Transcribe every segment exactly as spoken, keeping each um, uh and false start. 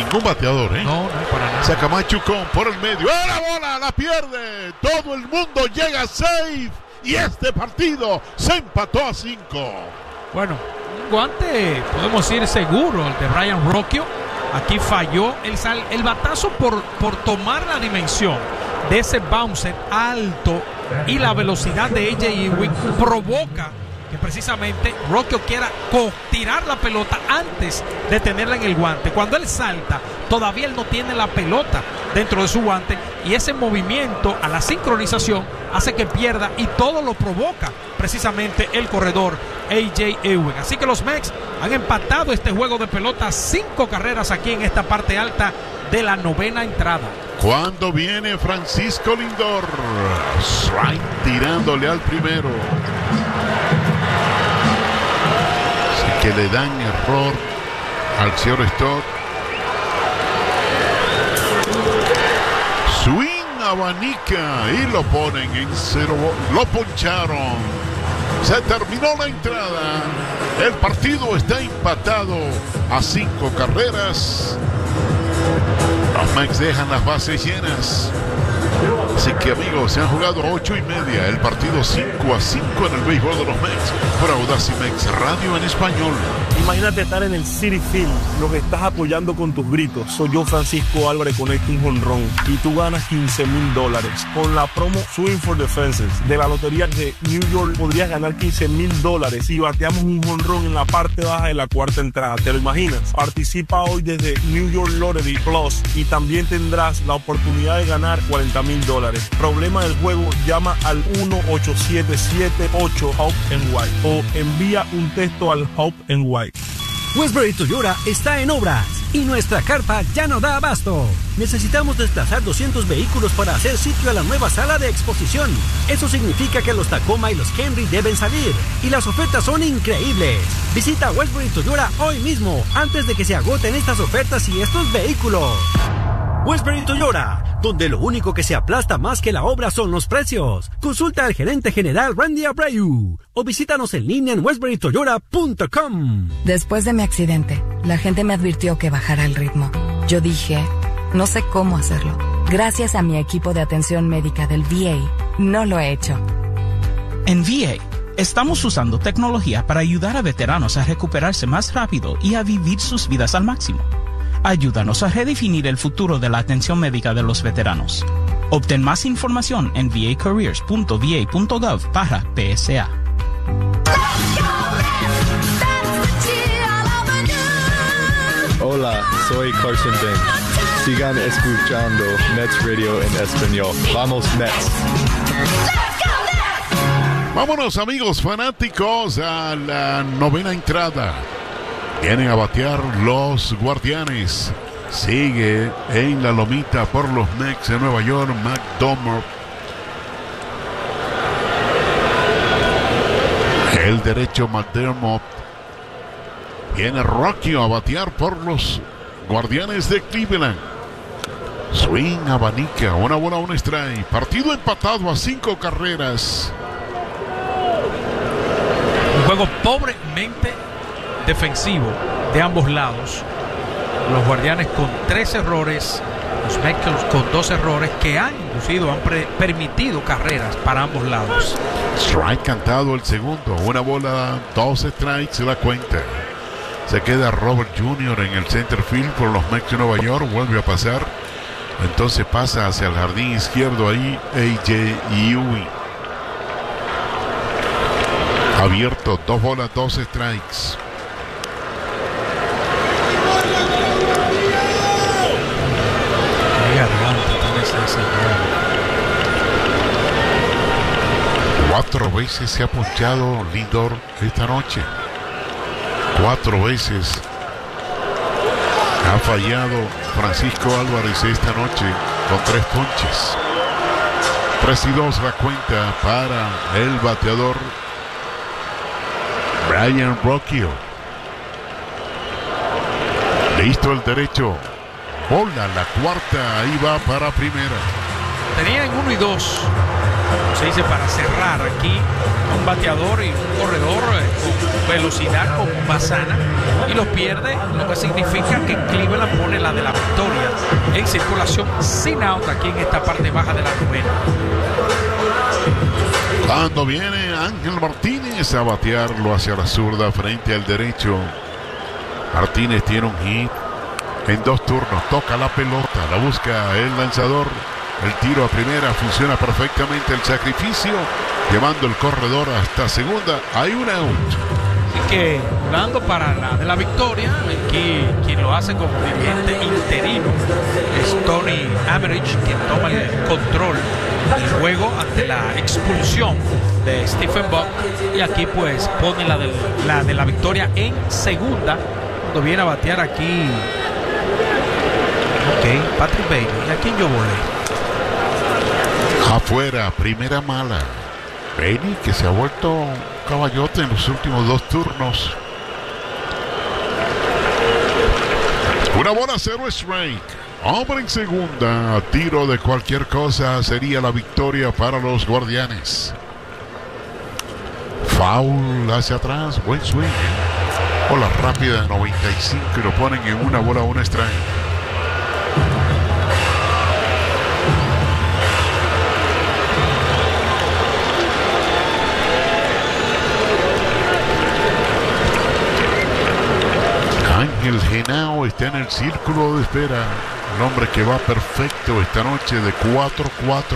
ningún bateador, ¿eh? No, no, para nada. Saca Machucón por el medio. ¡Ah, la bola! ¡La pierde! Todo el mundo llega safe. Y este partido se empató a cinco. Bueno, un guante, podemos decir seguro, el de Brian Rocchio. Aquí falló el, sal, el batazo por, por tomar la dimensión de ese bouncer alto y la velocidad de A J Ewing provoca que precisamente Rocchio quiera tirar la pelota antes de tenerla en el guante. Cuando él salta, todavía él no tiene la pelota dentro de su guante y ese movimiento a la sincronización hace que pierda y todo lo provoca precisamente el corredor A J Ewing. Así que los Mets han empatado este juego de pelota, cinco carreras aquí en esta parte alta de la novena entrada. Cuando viene Francisco Lindor, strike tirándole al primero. Así que le dan error al señor Stott. Swing abanica y lo ponen en cero. Lo poncharon. Se terminó la entrada. El partido está empatado a cinco carreras. Los Mets dejan las bases llenas. Así que, amigos, se han jugado ocho y media. El partido cinco a cinco en el béisbol de los Mets. Por Audacy Mex Radio en español. Imagínate estar en el Citi Field, lo que estás apoyando con tus gritos. Soy yo, Francisco Álvarez, conecto un jonrón y tú ganas quince mil dólares. Con la promo Swing for the Fences de la lotería de New York podrías ganar quince mil dólares si bateamos un jonrón en la parte baja de la cuarta entrada. ¿Te lo imaginas? Participa hoy desde New York Lottery Plus y también tendrás la oportunidad de ganar cuarenta mil dólares. Problema del juego, llama al uno ocho siete siete ocho Hope N Y o envía un texto al Hope N Y. Westbury Toyota está en obras y nuestra carpa ya no da abasto. Necesitamos desplazar doscientos vehículos para hacer sitio a la nueva sala de exposición. Eso significa que los Tacoma y los Camry deben salir y las ofertas son increíbles. Visita Westbury Toyota hoy mismo antes de que se agoten estas ofertas y estos vehículos. Westbury Toyota, donde lo único que se aplasta más que la obra son los precios. Consulta al gerente general Randy Abreu o visítanos en línea en westbury toyota punto com. Después de mi accidente, la gente me advirtió que bajara el ritmo. Yo dije, no sé cómo hacerlo. Gracias a mi equipo de atención médica del V A, no lo he hecho. En V A, estamos usando tecnología para ayudar a veteranos a recuperarse más rápido y a vivir sus vidas al máximo. Ayúdanos a redefinir el futuro de la atención médica de los veteranos. Obtén más información en v a careers punto v a punto gov barra P S A. Hola, soy Carson Bench. Sigan escuchando Mets Radio en español. ¡Vamos, Mets! Vámonos, amigos fanáticos, a la novena entrada. Vienen a batear los Guardianes. Sigue en la lomita por los Mets de Nueva York, McDermott. El derecho McDermott. Viene Rocchio a batear por los Guardianes de Cleveland. Swing abanica, una bola, un strike. Partido empatado a cinco carreras. Un juego pobremente defensivo de ambos lados. Los Guardianes con tres errores, los Mets con dos errores que han inducido, han pre- permitido carreras para ambos lados. Strike cantado el segundo, una bola, dos strikes se la cuenta. Se queda Robert junior en el center field por los Mets de Nueva York, vuelve a pasar. Entonces pasa hacia el jardín izquierdo ahí A J Ewing. Abierto, dos bolas, dos strikes. Cuatro veces se ha ponchado Lindor esta noche. Cuatro veces ha fallado Francisco Álvarez esta noche con tres ponches. Tres y dos la cuenta para el bateador Brian Rocchio. Listo el derecho. Bola la cuarta, ahí va para primera. Tenían uno y dos, como se dice, para cerrar aquí un bateador y un corredor con velocidad como Bazana. y lo pierde, lo que significa que Cleveland pone la de la victoria en circulación sin out aquí en esta parte baja de la novena. Cuando viene Ángel Martínez a batearlo hacia la zurda frente al derecho. Martínez tiene un hit en dos turnos, toca la pelota, la busca el lanzador. El tiro a primera funciona perfectamente, el sacrificio llevando el corredor hasta segunda. Hay un out. Así que jugando para la de la victoria, aquí quien lo hace como dirigente interino es Tony Americh, quien toma el control del juego ante la expulsión de Stephen Buck, y aquí pues pone la de la, de la victoria en segunda cuando viene a batear aquí. Ok, Patrick Bailey. ¿Y a quién yo volé? Afuera, primera mala. Bailey, que se ha vuelto un caballote en los últimos dos turnos. Una bola, cero strike. Hombre en segunda. Tiro de cualquier cosa sería la victoria para los Guardianes. Foul hacia atrás. Buen swing. Bola rápida de noventa y cinco y lo ponen en una bola, un strike. Ángel Genao está en el círculo de espera. El hombre que va perfecto esta noche de cuatro cuatro.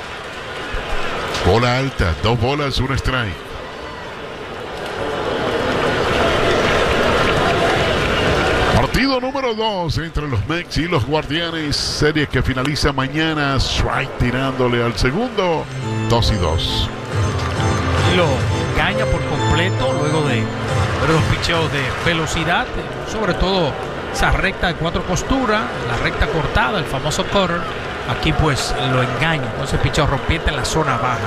Bola alta, dos bolas, un strike. Partido número dos entre los Mex y los Guardianes. Serie que finaliza mañana. Strike tirándole al segundo. Dos y dos. Y lo engaña por completo luego de los picheos de velocidad, sobre todo esa recta de cuatro costuras, la recta cortada, el famoso cutter. Aquí pues lo engaña con ese picheo rompiente en la zona baja.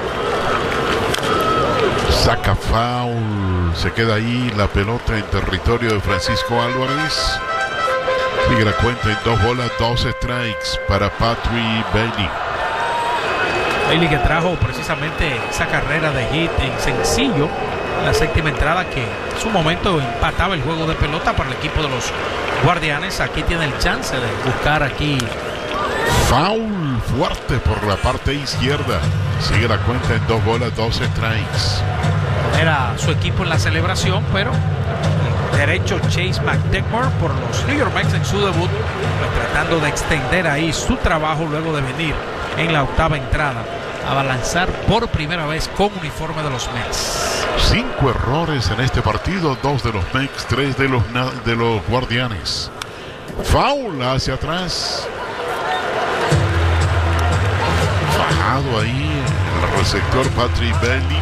Saca foul, se queda ahí la pelota en territorio de Francisco Álvarez. Sigue la cuenta en dos bolas, dos strikes para Patrick Bailey. Bailey que trajo precisamente esa carrera de hit en sencillo, la séptima entrada, que en su momento empataba el juego de pelota para el equipo de los Guardianes. Aquí tiene el chance de buscar aquí. Foul fuerte por la parte izquierda. Sigue la cuenta en dos bolas, dos strikes. Era su equipo en la celebración, pero el derecho Chase McDermott por los New York Mets en su debut, pues tratando de extender ahí su trabajo luego de venir en la octava entrada a lanzar por primera vez con uniforme de los Mets. Cinco errores en este partido, dos de los Mets, tres de los, de los Guardianes. Foul hacia atrás. Bajado ahí el receptor Patrick Bailey.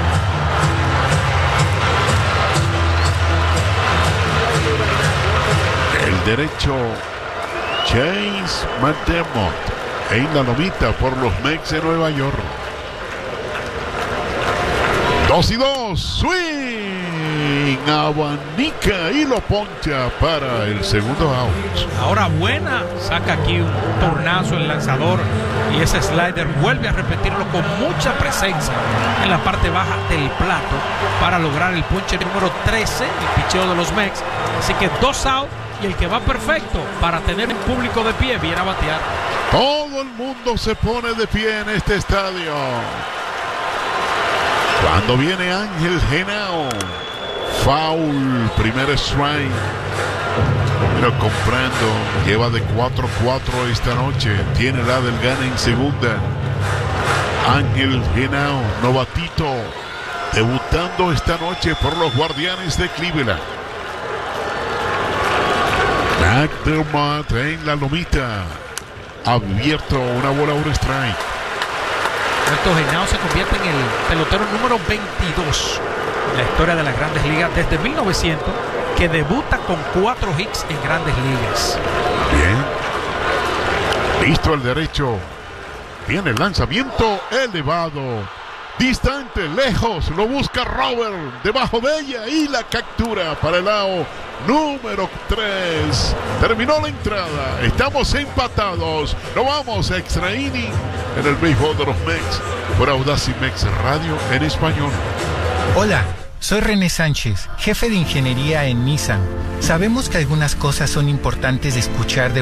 El derecho Chase McDermott en la lomita por los Mets de Nueva York. Dos y dos, swing, abanica y lo poncha para el segundo out. Ahora buena, saca aquí un tornazo el lanzador y ese slider vuelve a repetirlo con mucha presencia en la parte baja del plato para lograr el ponche número trece, el picheo de los Mets. Así que dos out y el que va perfecto para tener un público de pie viene a batear. Todo el mundo se pone de pie en este estadio. Cuando viene Ángel Genao, foul, primer strike. Lo comprando, lleva de cuatro cuatro esta noche. Tiene la del gane en segunda. Ángel Genao, novatito, debutando esta noche por los Guardianes de Cleveland. McDermott en la lomita. Abierto, una bola, un strike. Alberto Genao se convierte en el pelotero número veintidós en la historia de las Grandes Ligas desde mil novecientos, que debuta con cuatro hits en Grandes Ligas. Bien. Listo el derecho. Viene el lanzamiento elevado. Distante, lejos. Lo busca Robert debajo de ella y la captura para el lado número tres. Terminó la entrada. Estamos empatados. No vamos a extra inning en el béisbol de los Mets por Audacy Mex Radio en español. Hola, Soy René Sánchez, jefe de ingeniería en Nissan. Sabemos que algunas cosas son importantes de escuchar de